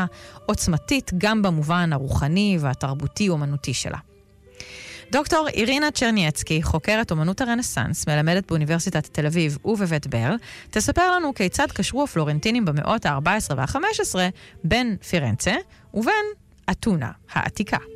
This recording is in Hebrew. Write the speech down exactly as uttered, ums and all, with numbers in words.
ככה עוצמתית גם במובן הרוחני והתרבותי-אומנותי שלה. דוקטור אירינה צ'רניאצקי, חוקרת אומנות הרנסנס, מלמדת באוניברסיטת תל אביב ובבית ברל, תספר לנו כיצד קשרו הפלורנטינים במאות ה-ארבע עשרה וה-חמש עשרה בין פירנצה ובין אתונה העתיקה.